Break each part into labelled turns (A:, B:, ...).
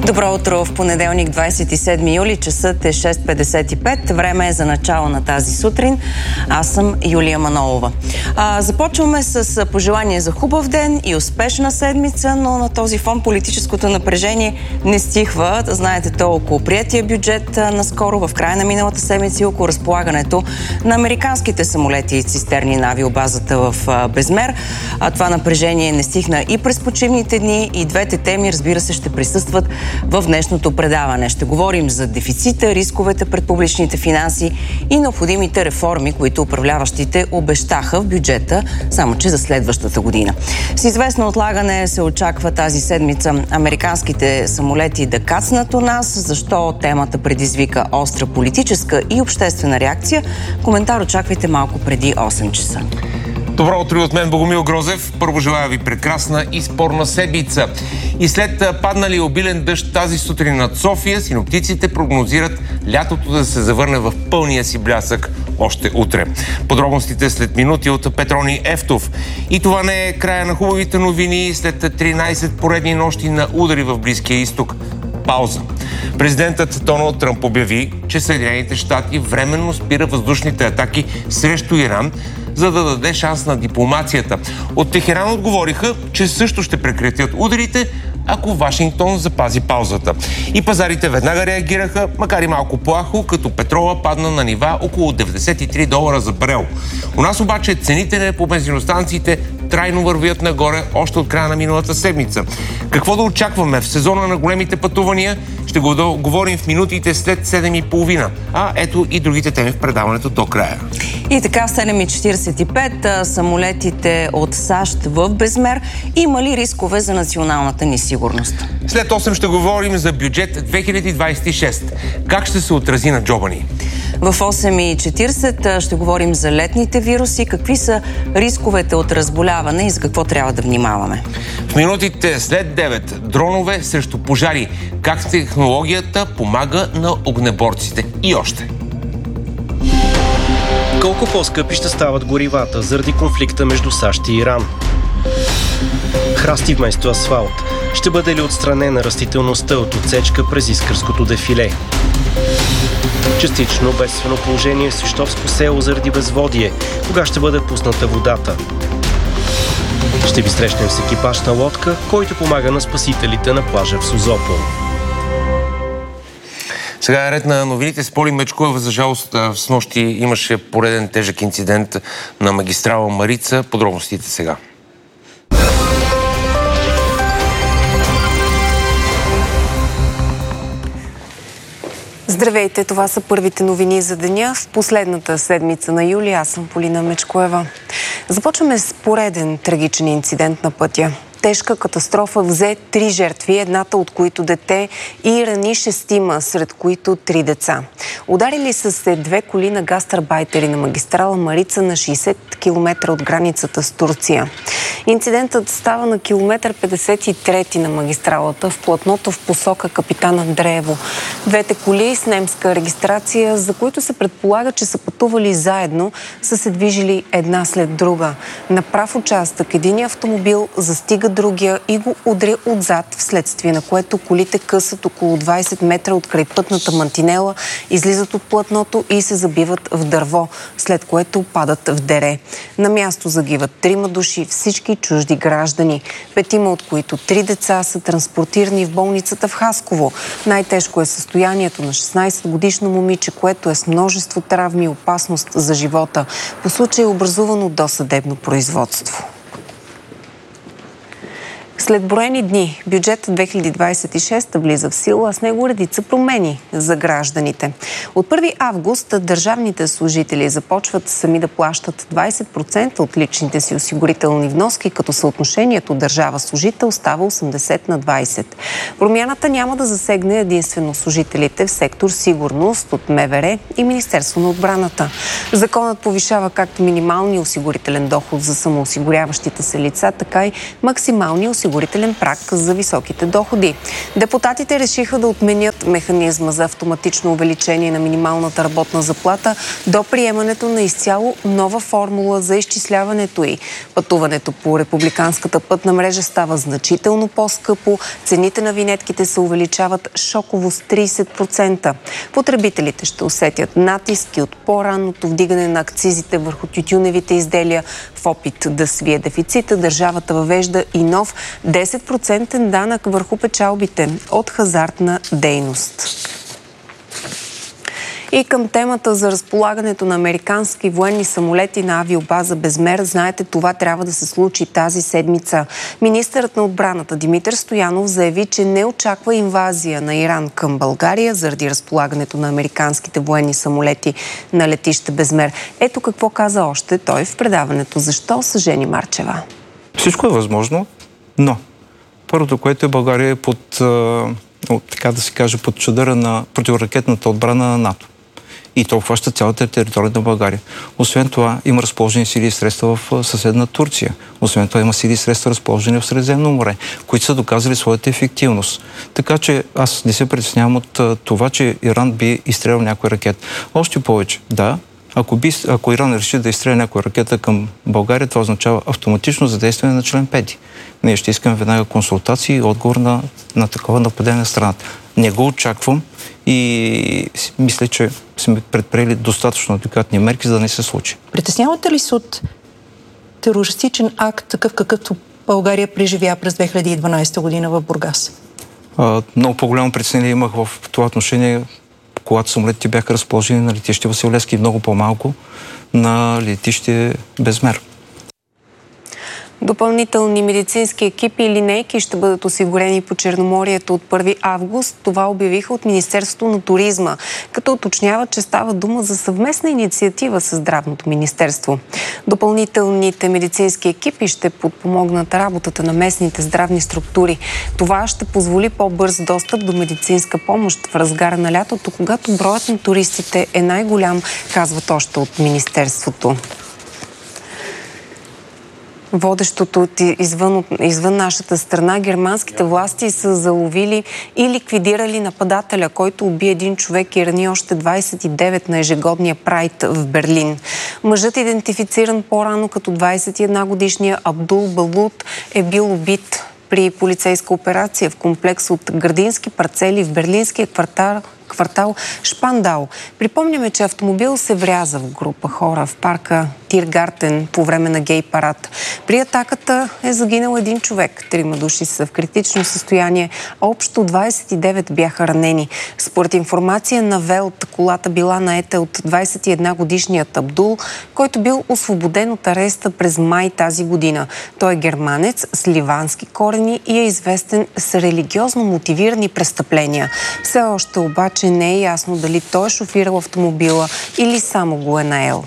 A: Добро утро в понеделник, 27 юли. Часът е 6:55. Време е за начало на тази сутрин. Аз съм Юлия Манолова. Започваме с пожелание за хубав ден и успешна седмица, но на този фон политическото напрежение не стихва. Знаете, то около приятия бюджет наскоро в края на миналата седмица и около разполагането на американските самолети и цистерни на авиобазата в Безмер. Това напрежение не стихна и през почивните дни, и двете теми, разбира се, ще присъстват в днешното предаване. Ще говорим за дефицита, рисковете пред публичните финанси и необходимите реформи, които управляващите обещаха в бюджета, само че за следващата година. С известно отлагане се очаква тази седмица американските самолети да кацнат у нас. Защо темата предизвика остра политическа и обществена реакция? Коментар очаквайте малко преди 8 часа.
B: Добро утро от мен, Богомил Грозев. Първо желая ви прекрасна и спорна седмица. И след паднали обилен дъжд тази сутрин над София, синоптиците прогнозират лятото да се завърне в пълния си блясък още утре. Подробностите след минути от Петрони Ефтов. И това не е края на хубавите новини след 13 поредни нощи на удари в Близкия изток. Пауза. Президентът Доналд Тръмп обяви, че Съединените щати временно спира въздушните атаки срещу Иран, за да даде шанс на дипломацията. От Техеран отговориха, че също ще прекратят ударите, ако Вашингтон запази паузата. И пазарите веднага реагираха, макар и малко плахо, като петрола падна на нива около $93 за барел. У нас обаче цените по бензиностанциите трайно вървят нагоре още от края на миналата седмица. Какво да очакваме в сезона на големите пътувания? Ще го говорим в минутите след 7:30. Ето и другите теми в предаването до края.
A: И така, в 7:45 самолетите от САЩ в Безмер. Има ли рискове за националната ни сигурност?
B: След 8 ще говорим за бюджет 2026. Как ще се отрази на джоба ни?
A: В 8:40 ще говорим за летните вируси, какви са рисковете от разболяване и за какво трябва да внимаваме.
B: В минутите след 9 дронове срещу пожари. Как технологията помага на огнеборците и още.
C: Колко по-скъпи ще стават горивата заради конфликта между САЩ и Иран? Храсти вместо асфалт. Ще бъде ли отстранена растителността от отсечка през Искърското дефиле? Частично бедствено положение в Свищовско село заради безводие. Кога ще бъде пусната водата? Ще ви срещнем с екипаж на лодка, който помага на спасителите на плажа в Созопол.
B: Сега е ред на новините. С Поли Мечкоева, за жалост, с нощи имаше пореден тежък инцидент на магистрала Марица. Подробностите сега.
D: Здравейте, това са първите новини за деня в последната седмица на юли. Аз съм Полина Мечкоева. Започваме с пореден трагичен инцидент на пътя. Тежка катастрофа взе 3 жертви, едната от които дете, и рани 6, сред които 3 деца. Ударили са се 2 коли на гастарбайтери на магистрала Марица на 60 км от границата с Турция. Инцидентът става на километър 53 на магистралата в платното в посока Капитан Андреево. Двете коли с немска регистрация, за които се предполага, че са пътували заедно, са се движили една след друга. На прав участък единият автомобил застига другия и го удря отзад, вследствие на което колите късат около 20 метра от крайпътната мантинела, излизат от платното и се забиват в дърво, след което падат в дере. На място загиват 3 души, всички чужди граждани. 5 от които 3 деца са транспортирани в болницата в Хасково. Най-тежко е състоянието на 16-годишно момиче, което е с множество травми и опасност за живота. По случай е образувано досъдебно производство. След броени дни бюджет 2026 влиза в сила, а с него редица промени за гражданите. От 1 август държавните служители започват сами да плащат 20% от личните си осигурителни вноски, като съотношението държава-служител става 80/20. Промяната няма да засегне единствено служителите в сектор сигурност от МВР и Министерство на отбраната. Законът повишава както минималния осигурителен доход за самоосигуряващите се лица, така и максималния осигурителен осигурителен праг за високите доходи. Депутатите решиха да отменят механизма за автоматично увеличение на минималната работна заплата до приемането на изцяло нова формула за изчисляването й. Пътуването по републиканската пътна мрежа става значително по-скъпо, цените на винетките се увеличават шоково с 30%. Потребителите ще усетят натиски от по-ранното вдигане на акцизите върху тютюневите изделия. В опит да свие дефицита, държавата въвежда и нов 10% данък върху печалбите от хазартна дейност. И към темата за разполагането на американски военни самолети на авиобаза Безмер, знаете, това трябва да се случи тази седмица. Министърът на отбраната Димитър Стоянов заяви, че не очаква инвазия на Иран към България заради разполагането на американските военни самолети на летище Безмер. Ето какво каза още той в предаването "Защо?" с Жени Марчева.
E: Всичко е възможно, но първото, което е, България е под, така да се каже, под чадъра на противоракетната отбрана на НАТО. И то обхваща цялата територия на България. Освен това, има разположени сили и средства в съседна Турция. Освен това, има сили и средства разположени в Средиземно море, които са доказали своята ефективност. Така че аз не се притеснявам от това, че Иран би изстрелял някой ракет. Още повече, да, ако Иран реши да изстреля някоя ракета към България, това означава автоматично задействане на член 5. Ние ще искаме веднага консултации и отговор на такова нападение на страната. Не го очаквам и мисля, че сме предприели достатъчно адекватни мерки, за да не се случи.
F: Притеснявате ли се от терористичен акт, такъв какъвто България преживя през 2012 година в Бургас?
E: Много по-голямо притеснение имах в това отношение, когато самолетите бяха разположени на летище Васил Левски, много по-малко на летище Безмер.
D: Допълнителни медицински екипи и линейки ще бъдат осигурени по Черноморието от 1 август. Това обявиха от Министерството на туризма, като уточняват, че става дума за съвместна инициатива с Здравното министерство. Допълнителните медицински екипи ще подпомогнат работата на местните здравни структури. Това ще позволи по-бърз достъп до медицинска помощ в разгара на лятото, когато броят на туристите е най-голям, казват още от Министерството. Водещото извън нашата страна, германските власти са заловили и ликвидирали нападателя, който уби един човек и рани още 29 на ежегодния прайд в Берлин. Мъжът, идентифициран по-рано като 21-годишния Абдул Балут, е бил убит при полицейска операция в комплекс от градински парцели в берлинския квартал Шпандау. Припомняме, че автомобил се вряза в група хора в парка Тиргартен по време на гей парад. При атаката е загинал един човек. 3 души са в критично състояние, а общо 29 бяха ранени. Според информация на Велт, колата била наета от 21-годишният Абдул, който бил освободен от ареста през май тази година. Той е германец с ливански корени и е известен с религиозно мотивирани престъпления. Все още обаче не е ясно дали той е шофирал автомобила или само го е наел.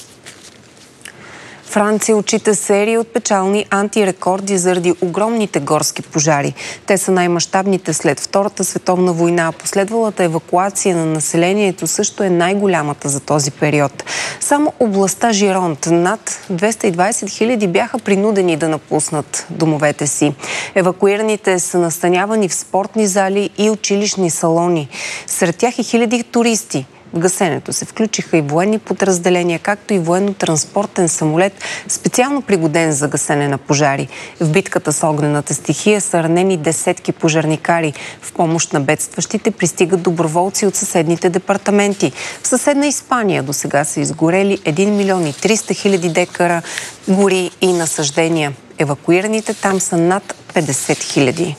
D: Франция отчита серия от печални антирекорди заради огромните горски пожари. Те са най-мащабните след Втората световна война. Последвалата евакуация на населението също е най-голямата за този период. Само областта Жиронт над 220 хиляди бяха принудени да напуснат домовете си. Евакуираните са настанявани в спортни зали и училищни салони. Сред тях и хиляди туристи. В гасенето се включиха и военни подразделения, както и военно-транспортен самолет, специално пригоден за гасене на пожари. В битката с огнената стихия са ранени десетки пожарникари. В помощ на бедстващите пристигат доброволци от съседните департаменти. В съседна Испания досега са изгорели 1 милион и 300 хиляди декара гори и насаждения. Евакуираните там са над 50 хиляди.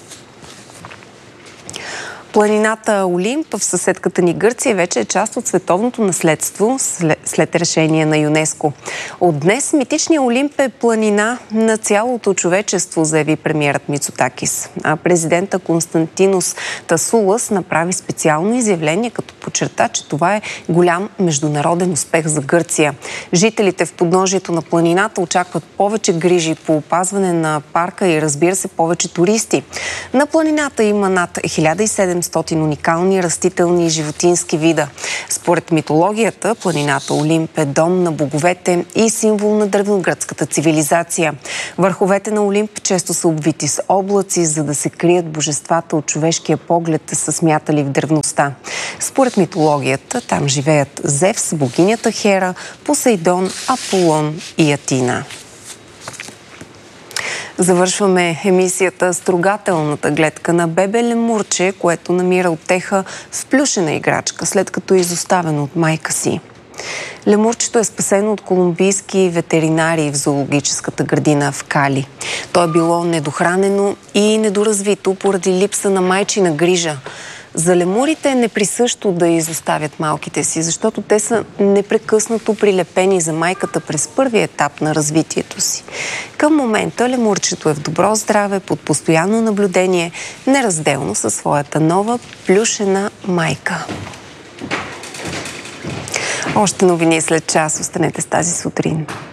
D: Планината Олимп в съседката ни Гърция вече е част от световното наследство след решение на ЮНЕСКО. От днес митичният Олимп е планина на цялото човечество, заяви премиерът Мицотакис. А президента Константинос Тасулас направи специално изявление, като подчерта, че това е голям международен успех за Гърция. Жителите в подножието на планината очакват повече грижи по опазване на парка и, разбира се, повече туристи. На планината има над 1700 700 уникални растителни и животински вида. Според митологията, планината Олимп е дом на боговете и символ на древногръцката цивилизация. Върховете на Олимп често са обвити с облаци, за да се крият божествата от човешкия поглед, са смятали в древността. Според митологията, там живеят Зевс, богинята Хера, Посейдон, Аполон и Атина. Завършваме емисията с трогателната гледка на бебе лемурче, което намира утеха в плюшена играчка, след като е изоставено от майка си. Лемурчето е спасено от колумбийски ветеринари в зоологическата градина в Кали. То е било недохранено и недоразвито поради липса на майчина грижа. За лемурите е неприсъщо да изоставят малките си, защото те са непрекъснато прилепени за майката през първия етап на развитието си. Към момента лемурчето е в добро здраве, под постоянно наблюдение, неразделно със своята нова плюшена майка. Още новини след час. Останете с Тази сутрин.